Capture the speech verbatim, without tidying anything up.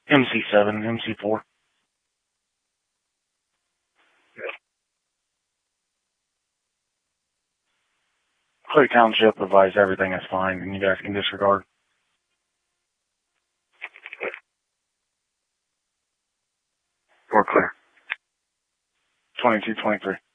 M C seven, M C four. Clay Township advised everything is fine and you guys can disregard. We're clear. twenty-two twenty-three.